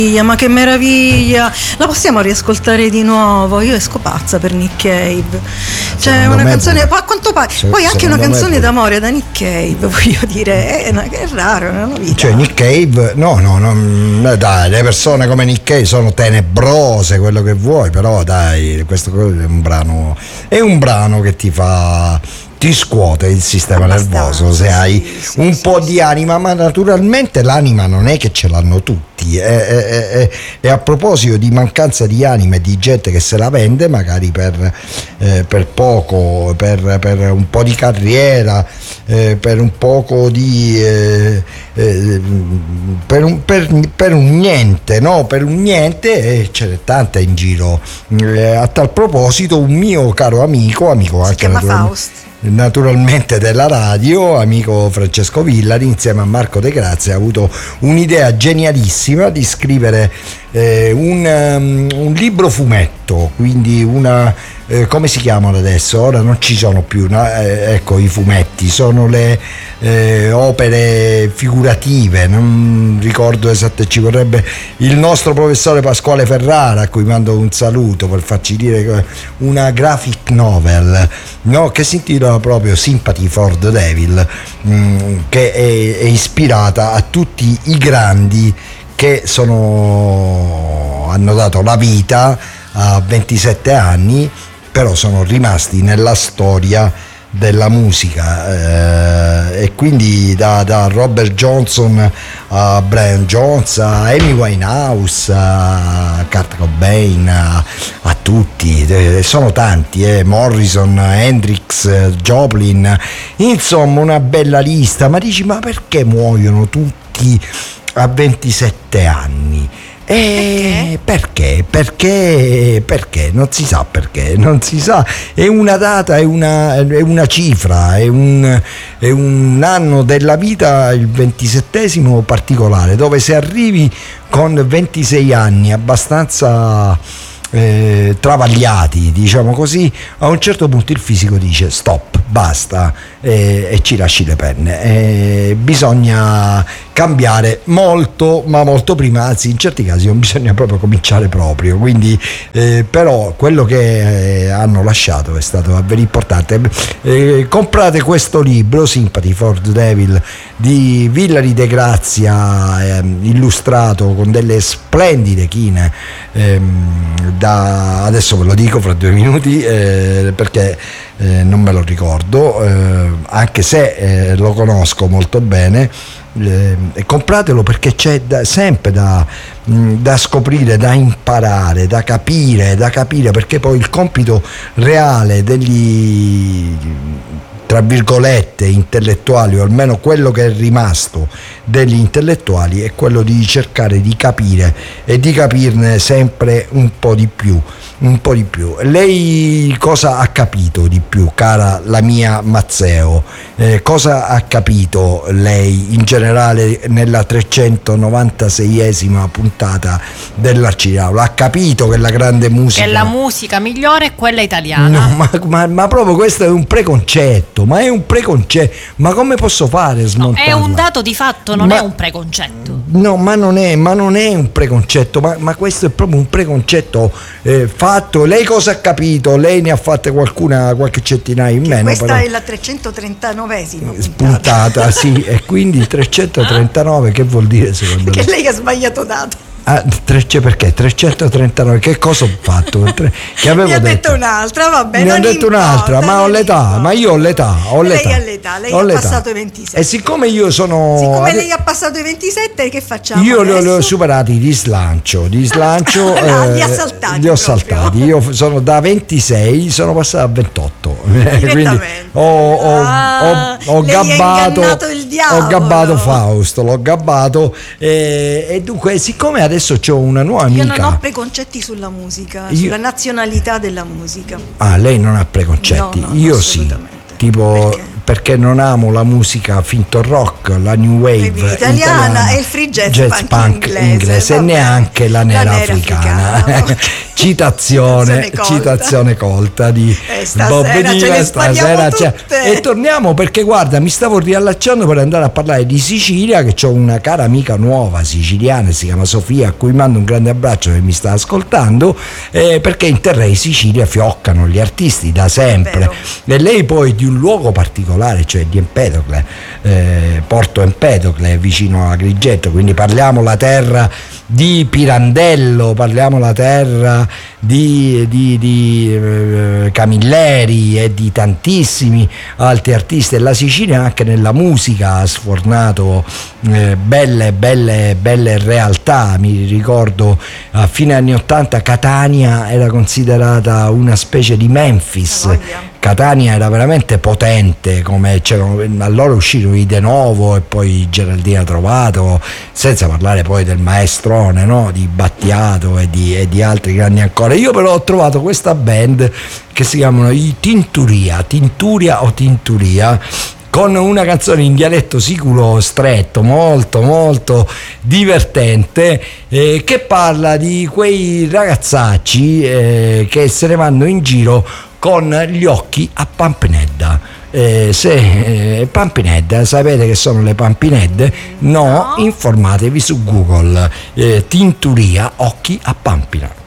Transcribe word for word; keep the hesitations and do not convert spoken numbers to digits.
Ma che meraviglia, la possiamo riascoltare di nuovo? Io esco pazza per Nick Cave. C'è Secondo una me canzone, pure. a quanto pare, Se- poi anche una secondo me canzone pure. d'amore da Nick Cave, voglio dire, è, una, è raro, è una novità. Cioè Nick Cave, no, no, no, dai, le persone come Nick Cave sono tenebrose, quello che vuoi, però dai, questo è un brano, è un brano che ti fa, ti scuote il sistema Abbastanza, nervoso se hai sì, sì, un sì, po' sì. di anima, ma naturalmente l'anima non è che ce l'hanno tutti. E, e- e- e a proposito di mancanza di anima e di gente che se la vende magari per, eh, per poco, per, per un po' di carriera, eh, per un poco di eh, eh, per, un, per, per un niente, no? Per un niente, e ce n'è tanta in giro. Eh, a tal proposito, un mio caro amico, amico Si anche chiama naturalmente- Faust. naturalmente della radio, amico Francesco Villari, insieme a Marco De Grazia ha avuto un'idea genialissima di scrivere eh, un, um, un libro fumetto, quindi una eh, come si chiamano adesso? Ora non ci sono più, no? Eh, ecco, i fumetti sono le eh, opere figurative, non ricordo esattamente, ci vorrebbe il nostro professore Pasquale Ferrara, a cui mando un saluto, per farci dire che una graphic novel, no? Che si intitola proprio Sympathy for the Devil, mh, che è, è ispirata a tutti i grandi che sono, hanno dato la vita a ventisette anni, però sono rimasti nella storia della musica, eh, e quindi da, da Robert Johnson a Brian Jones a Amy Winehouse a Kurt Cobain a, a tutti, eh, sono tanti, eh, Morrison, Hendrix, eh, Joplin, insomma una bella lista. Ma dici, ma perché muoiono tutti a ventisette anni? E perché? Perché? Perché? Non si sa perché, non si sa. È una data, è una, è una cifra, è un, è un anno della vita, il ventisettesimo particolare, dove se arrivi con ventisei anni abbastanza eh, travagliati, diciamo così, a un certo punto il fisico dice stop, basta, eh, e ci lasci le penne. Eh, bisogna cambiare molto, ma molto prima, anzi in certi casi non bisogna proprio cominciare proprio, quindi eh, però quello che eh, hanno lasciato è stato davvero importante. Eh, comprate questo libro Sympathy for the Devil di Villari De Grazia, eh, illustrato con delle splendide chine, ehm, da adesso ve lo dico fra due minuti, eh, perché eh, non me lo ricordo, eh, anche se eh, lo conosco molto bene. Eh, e compratelo perché c'è da, sempre da, mh, da scoprire, da imparare, da capire, da capire, perché poi il compito reale degli, tra virgolette, intellettuali, o almeno quello che è rimasto degli intellettuali, è quello di cercare di capire e di capirne sempre un po' di più, un po' di più. Lei cosa ha capito di più, cara la mia Mazzeo? Eh, cosa ha capito lei in generale nella trecentonovantaseiesima puntata dell'Arciraulo? Ha capito che la grande musica, che la musica migliore è quella italiana. no, ma, ma, ma proprio questo è un preconcetto, ma è un preconcetto, ma come posso fare a No, smontarla? è un dato di fatto, non Ma- è un preconcetto. No, ma non è, ma non è un preconcetto, ma, ma questo è proprio un preconcetto eh, fatto. Lei cosa ha capito? Lei ne ha fatte qualcuna, qualche centinaio in meno. Questa però. è la trecentotrentanovesima puntata. Puntata, sì, e quindi trecentotrentanove che vuol dire secondo Che lei? lei ha sbagliato dato. Ah, tre- perché? trecentotrentanove, che cosa ho fatto? Tre- Che avevo Mi ha detto? detto un'altra, vabbè. Mi ha non detto importa, un'altra, ma ho non l'età, importa. ma io ho l'età, ho l'età. Lei ha l'età, lei Ho ha l'età. passato i ventisette. E siccome io sono... Siccome lei ha passato i ventisette, che facciamo? Io li ho, li ho adesso? superati di slancio, di slancio, Ah, li ha eh, saltati li ho proprio. saltati. Io sono da ventisei, sono passato a ventotto. Quindi Direttamente. ho, ho, Ah, ho, ho lei ha gabbato, ingannato il diavolo. ho gabbato Fausto, l'ho gabbato, eh, e dunque siccome adesso c'ho una nuova Io amica. non ho preconcetti sulla musica, Io- sulla nazionalità della musica. Ah, lei non ha preconcetti, No, no, io sì. assolutamente. Tipo Perché? perché non amo la musica finto rock, la new wave italiana, italiana e il free jazz, jazz punk, punk inglese, inglese e vabbè. neanche la nera, La nera africana, africana. citazione, Citazione colta. citazione colta di Eh, stasera Bob ce le Dylan, spariamo c'è- tutte. e torniamo perché guarda, mi stavo riallacciando per andare a parlare di Sicilia, che ho una cara amica nuova siciliana, si chiama Sofia, a cui mando un grande abbraccio, che mi sta ascoltando, eh, perché in Terrei Sicilia fioccano gli artisti da sempre, e lei poi di un luogo particolare, cioè di Empedocle, eh, Porto Empedocle, vicino a Agrigento, quindi parliamo la terra di Pirandello, parliamo la terra di, di, di eh, Camilleri e di tantissimi altri artisti. E la Sicilia anche nella musica ha sfornato eh, belle belle belle realtà. Mi ricordo a fine anni ottanta Catania era considerata una specie di Memphis. Catania era veramente potente, come c'erano, allora uscirono i De Novo e poi Geraldina Trovato, senza parlare poi del maestrone, no? Di Battiato e di, e di altri grandi ancora. Io però ho trovato questa band che si chiamano i Tinturia, Tinturia o Tinturia, con una canzone in dialetto siculo stretto, molto molto divertente, eh, che parla di quei ragazzacci eh, che se ne vanno in giro con gli occhi a pampinedda. Eh, se eh, pampinedda, sapete che sono le pampinedde? No, No. informatevi su Google. eh, Tinturia occhi a pampina.